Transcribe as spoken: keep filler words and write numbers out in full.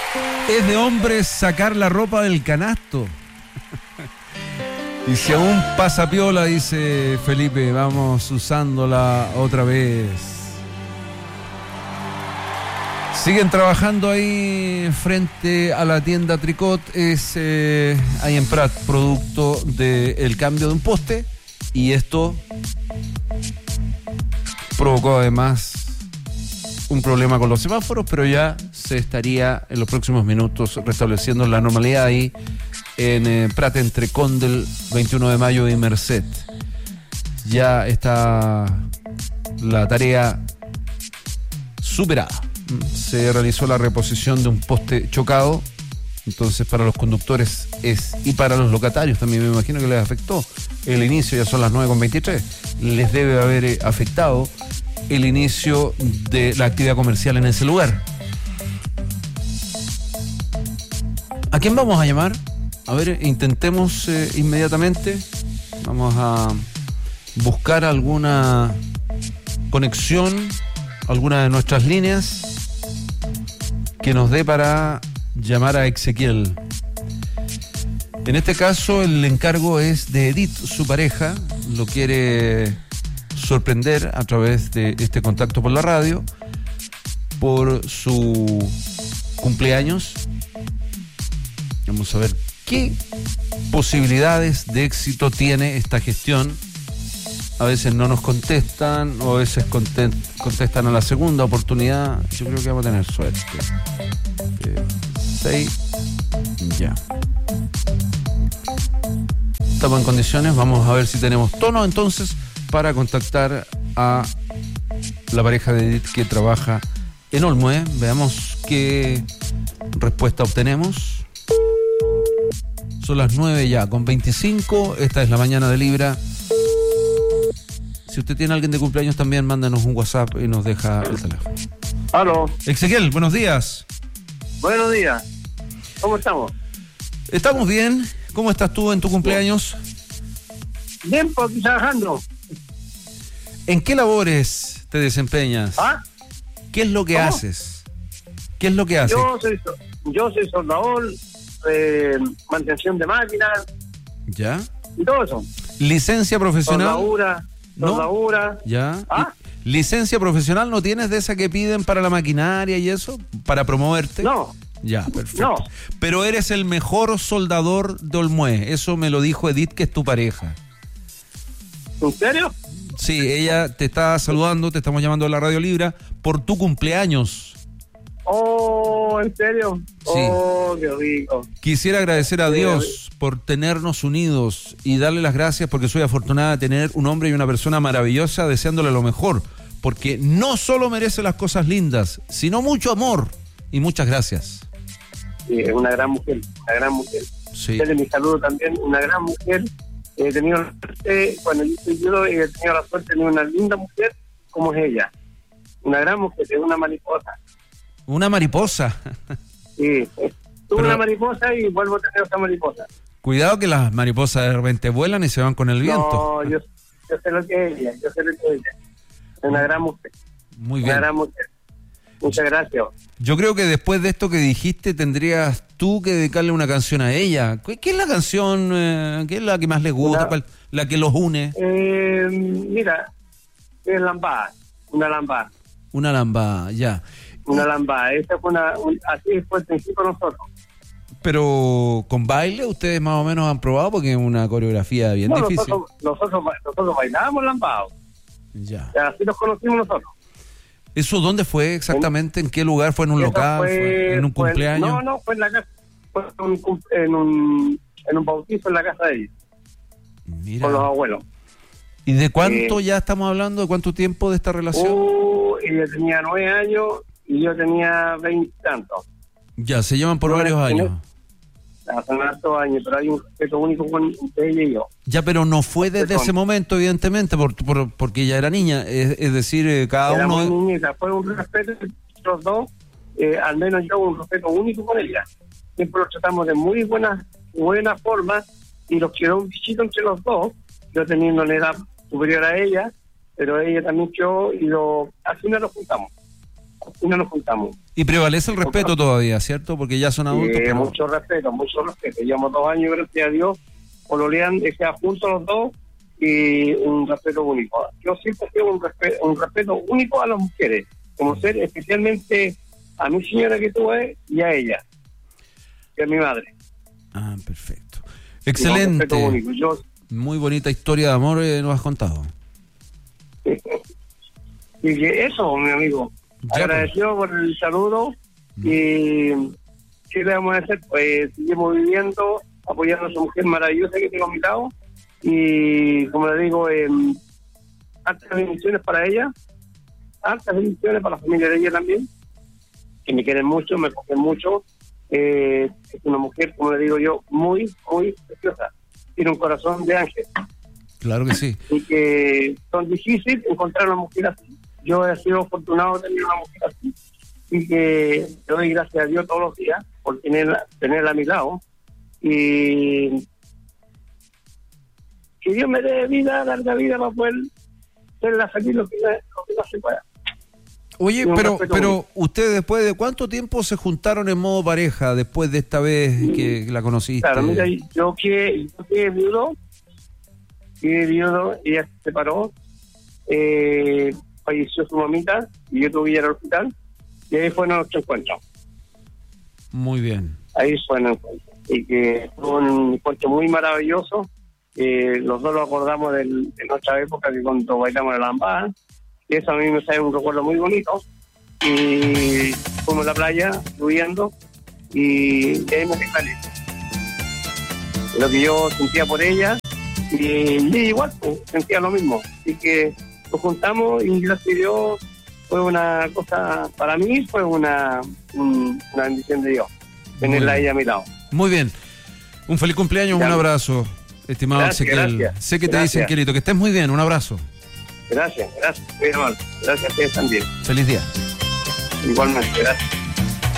Es de hombres sacar la ropa del canasto. Y si aún pasa piola, dice Felipe, vamos usándola otra vez. Siguen trabajando ahí frente a la tienda Tricot, es eh, ahí en Prat, producto del cambio de un poste, y esto provocó además un problema con los semáforos, pero ya se estaría en los próximos minutos restableciendo la normalidad ahí en eh, Prat, entre Condel, veintiuno de mayo y Merced. Ya está la tarea superada. Se realizó la reposición de un poste chocado, entonces para los conductores es, y para los locatarios también me imagino que les afectó el inicio, ya son las nueve con veintitrés, les debe haber afectado el inicio de la actividad comercial en ese lugar. ¿A quién vamos a llamar? A ver, intentemos eh, inmediatamente. Vamos a buscar alguna conexión, alguna de nuestras líneas que nos dé para llamar a Ezequiel. En este caso el encargo es de Edith, su pareja, lo quiere sorprender a través de este contacto por la radio por su cumpleaños. Vamos a ver qué posibilidades de éxito tiene esta gestión. A veces no nos contestan, o a veces contestan a la segunda oportunidad. Yo creo que vamos a tener suerte. Eh, seis, ya. Estamos en condiciones, vamos a ver si tenemos tono entonces para contactar a la pareja de Edith que trabaja en Olmué. Veamos qué respuesta obtenemos. Son las nueve ya, con veinticinco. Esta es la mañana de Libra. Si usted tiene a alguien de cumpleaños también, mándanos un WhatsApp y nos deja el teléfono. Aló. Ezequiel, buenos días. Buenos días. ¿Cómo estamos? Estamos bien. ¿Cómo estás tú en tu cumpleaños? Bien, pues aquí trabajando. ¿En qué labores te desempeñas? ¿Ah? ¿Qué es lo que ¿Cómo? haces? ¿Qué es lo que haces? Yo soy, yo soy soldador, eh, mantención de máquinas ¿Ya? y todo eso. ¿Licencia profesional? Soldadura, ¿No? soldadura. ¿Ya? ¿Ah? ¿Y ¿Licencia profesional no tienes de esa que piden para la maquinaria y eso? ¿Para promoverte? No. Ya, perfecto. No. Pero eres el mejor soldador de Olmué. Eso me lo dijo Edith, que es tu pareja. ¿En serio? Sí, ella te está saludando, te estamos llamando de la Radio Libra por tu cumpleaños. Oh, ¿en serio? Sí. Oh, qué rico. Quisiera agradecer a Sí, Dios por tenernos unidos y darle las gracias porque soy afortunada de tener un hombre y una persona maravillosa, deseándole lo mejor, porque no solo merece las cosas lindas, sino mucho amor. Y muchas gracias. Sí, es una gran mujer, una gran mujer. Sí. Desde mi saludo también, una gran mujer. He tenido la suerte, cuando yo estoy yo, he tenido la suerte de tener una linda mujer como es ella. Una gran mujer, es una mariposa. Una mariposa. Sí, tuve Pero- una mariposa y vuelvo a tener otra mariposa. Cuidado que las mariposas de repente vuelan y se van con el viento. No, yo, yo sé lo que es ella, yo sé lo que es ella. Es una gran mujer, Muy una bien. gran mujer. Muchas gracias. Yo creo que después de esto que dijiste tendrías tú que dedicarle una canción a ella. ¿Qué, qué es la canción, eh, qué es la que más les gusta, Una- cuál- la que los une? Eh, mira, es lambada, una lambada, Una lambada, ya. una lambada. Esa fue una, un- así fue el principio nosotros. Pero con baile ustedes más o menos han probado porque es una coreografía bien No, difícil. nosotros, nosotros, nosotros bailábamos lambado. Ya. Así nos conocimos nosotros. ¿Eso dónde fue exactamente? ¿En qué lugar? ¿Fue en un Eso local? fue- ¿Fue en un fue- cumpleaños? no, no, fue en la casa. Fue en un, cum- en un, en un bautizo en la casa de ellos, Mira. con los abuelos. ¿Y de cuánto Eh, ya estamos hablando? ¿De cuánto tiempo de esta relación? Uh, ella tenía nueve años y yo tenía veinte y tantos. Ya, se llevan por no, varios no, años. Hace hartos años, pero hay un respeto único con entre ella y yo. Ya, pero no fue desde Perdón. ese momento, evidentemente, por, por- porque ella era niña. Es, es decir, eh, cada Era muy uno... niñita, fue un respeto entre los dos, eh, al menos yo un respeto único con ella. Siempre los tratamos de muy buena, buena forma y los quedó un bichito entre los dos, yo teniendo una edad superior a ella, pero ella también yo y lo, al final nos juntamos. y no nos juntamos. Y prevalece el respeto todavía, ¿cierto? Porque ya son adultos. Eh, pero... Mucho respeto, mucho respeto. Llevamos dos años, gracias a Dios, pololean, o sea, juntos los dos, y un respeto único. Yo siempre tengo un respeto, un respeto único a las mujeres, como ser especialmente a mi señora que tuve y a ella, que es mi madre. Ah, perfecto. Excelente. Yo... Muy bonita historia de amor eh, nos has contado. Y que eso, mi amigo. Ya, agradecido pues. por el saludo. Mm. Y ¿qué le vamos a hacer? Pues seguimos viviendo, apoyando a esa mujer maravillosa que tengo a mi lado. Y como le digo, eh, hartas bendiciones para ella, hartas bendiciones para la familia de ella también, que me quieren mucho, me cogen mucho. Eh, es una mujer, como le digo yo, muy, muy preciosa. Tiene un corazón de ángel. Claro que sí. Y que son difíciles encontrar una mujer así. Yo he sido afortunado de tener una mujer así. Y que le doy gracias a Dios todos los días por tenerla, tenerla a mi lado. Y que Dios me dé vida, larga vida para poder hacerla feliz lo que, lo que no se pueda. Oye, pero pero ustedes después de cuánto tiempo se juntaron en modo pareja después de esta vez que la conociste. Claro, mira, yo que yo quedé viudo, quedé viudo, ella se separó, eh, falleció su mamita y yo tuve que ir al hospital y ahí fue nuestro encuentro. Muy bien. Ahí fue nuestro encuentro y que fue un encuentro muy maravilloso. Eh, los dos lo acordamos del, de nuestra época, que cuando bailamos la lambada. Y eso a mí me sale un recuerdo muy bonito. Y fuimos a la playa, subiendo, y ahí me feliz. Lo que yo sentía por ella, y, y igual, pues, sentía lo mismo. Así que nos juntamos y gracias a Dios fue una cosa, para mí fue una, un, una bendición de Dios, tenerla a ella a mi lado. Muy bien. Un feliz cumpleaños, ya. Un abrazo, estimado Ezequiel. Sé que te dicen, Quelito, que estés muy bien, un abrazo. Gracias, gracias, muy amable. Gracias a ustedes también. Feliz día. Igualmente, gracias.